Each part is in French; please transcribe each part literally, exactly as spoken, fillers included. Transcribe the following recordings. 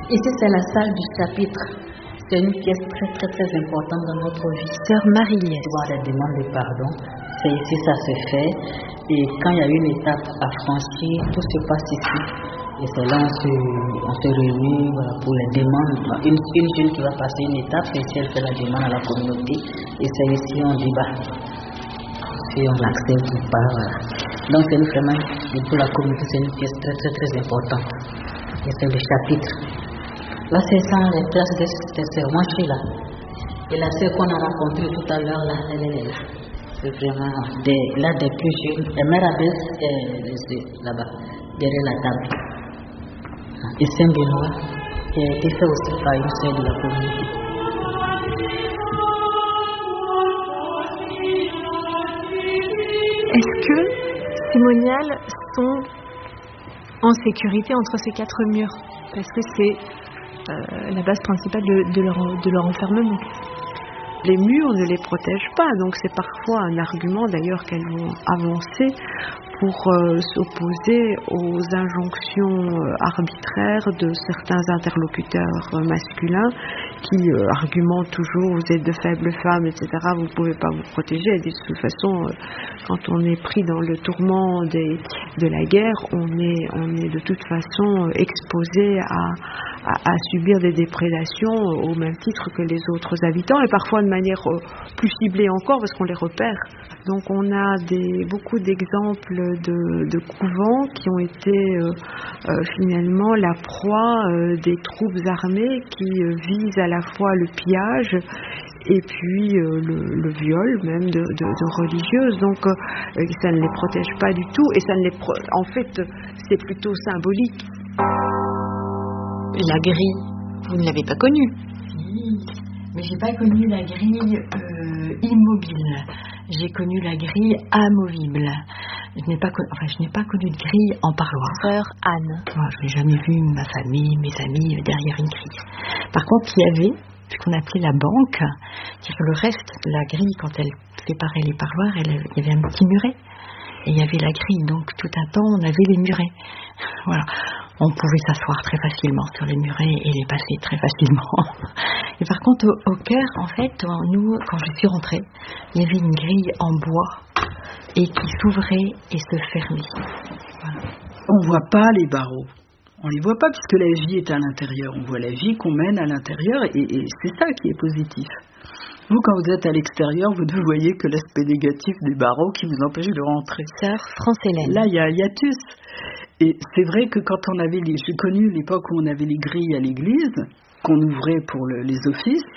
Ici, c'est la salle du chapitre. C'est une pièce très très très importante dans notre vie. Sœur Marie-Liesse. Voir les demandes de pardon, c'est ici ça se fait. Et quand il y a une étape à franchir, tout se passe ici. Et c'est là on se, on se réunit voilà, pour les demandes. Une, une jeune qui va passer une étape, et si elle fait la demande à la communauté, et c'est ici on débat. Si on l'accepte ou pas, voilà. Donc c'est vraiment, pour la communauté, c'est une pièce très très très importante. Et c'est le chapitre. Là, c'est ça, les places des sœurs. Moi, je suis là. Et la sœur qu'on a rencontrée tout à l'heure, là, elle, elle est là. C'est vraiment des, là, des plus jeunes. Et Mère Abbesse, est là-bas, derrière la table. Et Saint-Benoît, qui a été fait aussi par une sœur de la communauté. Est-ce que ces moniales sont en sécurité entre ces quatre murs? Parce que c'est euh, la base principale de, de, leur, de leur enfermement. Les murs ne les protègent pas, donc c'est parfois un argument d'ailleurs qu'elles vont avancer pour euh, s'opposer aux injonctions euh, arbitraires de certains interlocuteurs euh, masculins qui euh, argumentent toujours vous êtes de faibles femmes, et cetera. Vous ne pouvez pas vous protéger. Et de toute façon, euh, quand on est pris dans le tourment des, de la guerre, on est, on est de toute façon exposé à, à, à subir des déprédations au même titre que les autres habitants, et parfois de manière euh, plus ciblée encore parce qu'on les repère. Donc on a des, beaucoup d'exemples de, de couvents qui ont été euh, euh, finalement la proie euh, des troupes armées qui euh, visent à la fois le pillage et puis euh, le, le viol même de, de, de religieuses. Donc euh, ça ne les protège pas du tout et ça ne les pro- en fait c'est plutôt symbolique. La grille, vous ne l'avez pas connue? Si, mais j'ai pas connu la grille euh, immobile. J'ai connu la grille amovible. Je n'ai pas, con... enfin, je n'ai pas connu de grille en parloir. Sœur Anne. Moi, je n'ai jamais vu ma famille, mes amis derrière une grille. Par contre, il y avait ce qu'on appelait la banque, c'est-à-dire que le reste, la grille, quand elle séparait les parloirs, elle, il y avait un petit muret. Et il y avait la grille, donc tout un temps, on avait les murets. Voilà. On pouvait s'asseoir très facilement sur les murets et les passer très facilement. Et par contre, au, au cœur, en fait, nous, quand je suis rentrée, il y avait une grille en bois et qui s'ouvrait et se fermait. Voilà. On ne voit pas les barreaux. On ne les voit pas puisque la vie est à l'intérieur. On voit la vie qu'on mène à l'intérieur et, et c'est ça qui est positif. Vous, quand vous êtes à l'extérieur, vous ne voyez que l'aspect négatif des barreaux qui vous empêchent de rentrer. Sœur France-Hélène. Là, il y a un hiatus. Et c'est vrai que quand on avait les... J'ai connu l'époque où on avait les grilles à l'église, qu'on ouvrait pour le, les offices.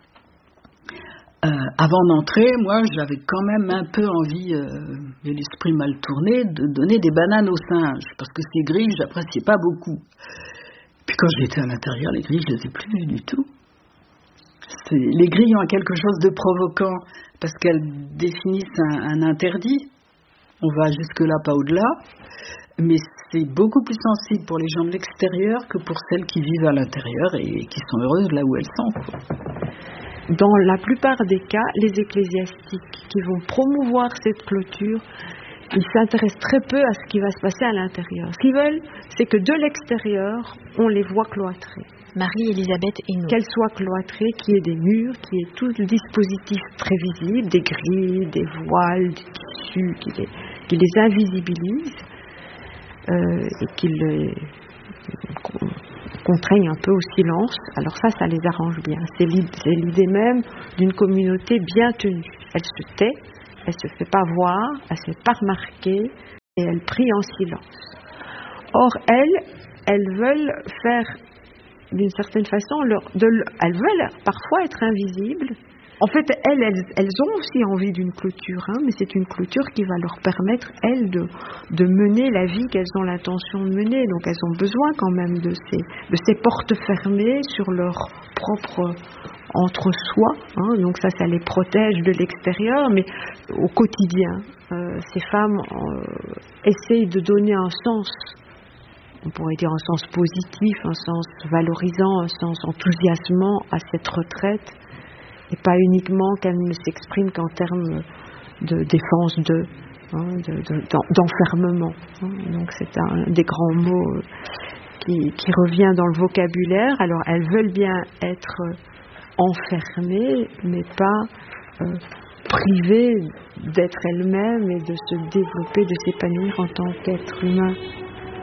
Euh, avant d'entrer, moi, j'avais quand même un peu envie, euh, de l'esprit mal tourné, de donner des bananes aux singes. Parce que ces grilles, j'appréciais pas beaucoup. Puis quand j'étais à l'intérieur, les grilles, je les ai plus vues du tout. C'est, les grilles ont quelque chose de provoquant parce qu'elles définissent un, un interdit. On va jusque-là, pas au-delà. Mais c'est beaucoup plus sensible pour les gens de l'extérieur que pour celles qui vivent à l'intérieur et qui sont heureuses là où elles sont, quoi. Dans la plupart des cas, les ecclésiastiques qui vont promouvoir cette clôture, ils s'intéressent très peu à ce qui va se passer à l'intérieur. Ce qu'ils veulent, c'est que de l'extérieur, on les voit cloîtrées. Marie-Elisabeth Hainaut. Qu'elles soient cloîtrées, qu'il y ait des murs, qu'il y ait tout le dispositif très visible, des grilles, des voiles, du tissu, qui les, qui les invisibilise euh, et qui les contraignent un peu au silence. Alors ça, ça les arrange bien. C'est l'idée, c'est l'idée même d'une communauté bien tenue. Elle se tait, elle se fait pas voir, elle se fait pas remarquer et elle prie en silence. Or, elles, elles veulent faire d'une certaine façon, leur, de, elles veulent parfois être invisibles. En fait, elles, elles, elles ont aussi envie d'une clôture, hein, mais c'est une clôture qui va leur permettre, elles, de, de mener la vie qu'elles ont l'intention de mener. Donc, elles ont besoin quand même de ces, de ces portes fermées sur leur propre entre-soi. Hein, donc ça, ça les protège de l'extérieur, mais au quotidien, euh, ces femmes euh, essayent de donner un sens, on pourrait dire un sens positif, un sens valorisant, un sens enthousiasmant à cette retraite, et pas uniquement qu'elle ne s'exprime qu'en termes de défense de, hein, de, de, d'enfermement. Hein. Donc c'est un des grands mots qui, qui revient dans le vocabulaire. Alors elles veulent bien être enfermées, mais pas euh, privées d'être elles-mêmes et de se développer, de s'épanouir en tant qu'être humain.